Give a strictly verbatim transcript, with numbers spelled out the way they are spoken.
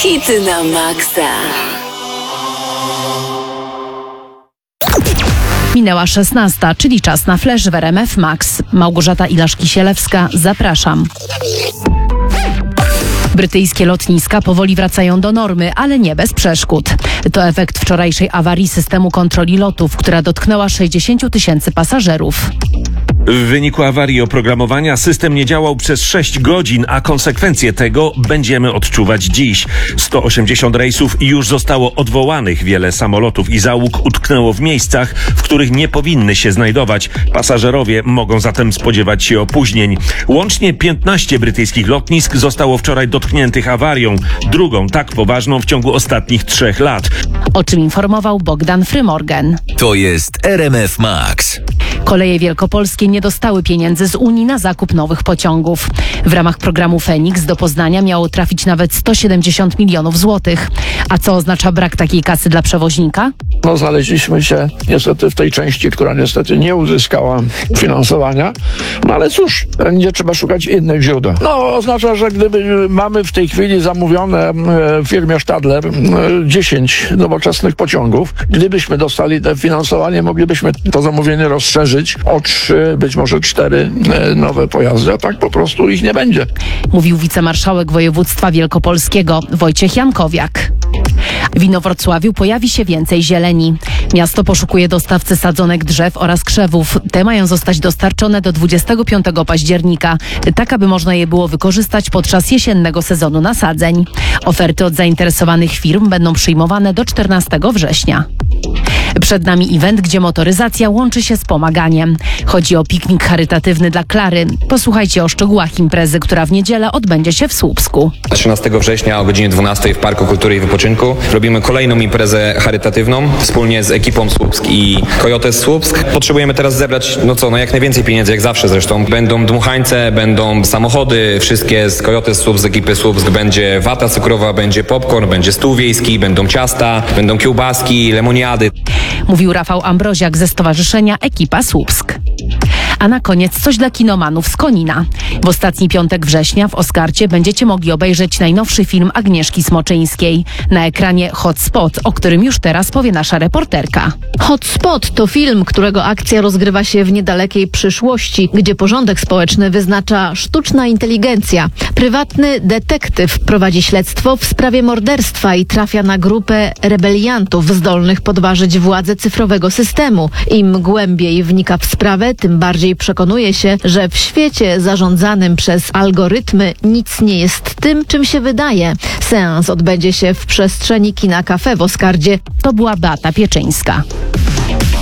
Hity na maksa. Minęła szesnasta, czyli czas na flash w R M F Max. Małgorzata Ilarz-Kisielewska, zapraszam. Brytyjskie lotniska powoli wracają do normy, ale nie bez przeszkód. To efekt wczorajszej awarii systemu kontroli lotów, która dotknęła sześćdziesiąt tysięcy pasażerów. W wyniku awarii oprogramowania system nie działał przez sześć godzin, a konsekwencje tego będziemy odczuwać dziś. sto osiemdziesiąt rejsów już zostało odwołanych. Wiele samolotów i załóg utknęło w miejscach, w których nie powinny się znajdować. Pasażerowie mogą zatem spodziewać się opóźnień. Łącznie piętnaście brytyjskich lotnisk zostało wczoraj dotkniętych awarią. Drugą tak poważną w ciągu ostatnich trzech lat. O czym informował Bogdan Frymorgan. To jest R M F Max. Koleje wielkopolskie nie dostały pieniędzy z Unii na zakup nowych pociągów. W ramach programu Feniks do Poznania miało trafić nawet sto siedemdziesiąt milionów złotych. A co oznacza brak takiej kasy dla przewoźnika? No, znaleźliśmy się niestety w tej części, która niestety nie uzyskała finansowania. No ale cóż, będzie trzeba szukać innych źródeł. No, oznacza, że gdyby mamy w tej chwili zamówione w firmie Stadler dziesięć nowoczesnych pociągów, gdybyśmy dostali te finansowanie, moglibyśmy to zamówienie rozszerzyć o trzy, być może cztery nowe pojazdy, a tak po prostu ich nie będzie. Mówił wicemarszałek województwa wielkopolskiego Wojciech Jankowiak. W Inowrocławiu pojawi się więcej zieleni. Miasto poszukuje dostawcy sadzonek drzew oraz krzewów. Te mają zostać dostarczone do dwudziestego piątego października, tak aby można je było wykorzystać podczas jesiennego sezonu nasadzeń. Oferty od zainteresowanych firm będą przyjmowane do czternastego września. Przed nami event, gdzie motoryzacja łączy się z pomaganiem. Chodzi o piknik charytatywny dla Klary. Posłuchajcie o szczegółach imprezy, która w niedzielę odbędzie się w Słupsku. trzynastego września o godzinie dwunastej w Parku Kultury i Wypoczynku robimy kolejną imprezę charytatywną wspólnie z ekipą Słupsk i Coyotes Słupsk. Potrzebujemy teraz zebrać, no co, no jak najwięcej pieniędzy, jak zawsze zresztą. Będą dmuchańce, będą samochody, wszystkie z Coyotes Słupsk, z ekipy Słupsk. Będzie wata cukrowa, będzie popcorn, będzie stół wiejski, będą ciasta, będą kiełbaski, lemoniady. Mówił Rafał Ambroziak ze Stowarzyszenia Ekipa Słupsk. A na koniec coś dla kinomanów z Konina. W ostatni piątek września w Oskarcie będziecie mogli obejrzeć najnowszy film Agnieszki Smoczyńskiej. Na ekranie Hotspot, o którym już teraz powie nasza reporterka. Hotspot to film, którego akcja rozgrywa się w niedalekiej przyszłości, gdzie porządek społeczny wyznacza sztuczna inteligencja. Prywatny detektyw prowadzi śledztwo w sprawie morderstwa i trafia na grupę rebeliantów zdolnych podważyć władzę cyfrowego systemu. Im głębiej wnika w sprawę, tym bardziej przekonuje się, że w świecie zarządzanym przez algorytmy nic nie jest tym, czym się wydaje. Seans odbędzie się w przestrzeni Kina Cafe w Oskardzie. To była Beata Pieczyńska.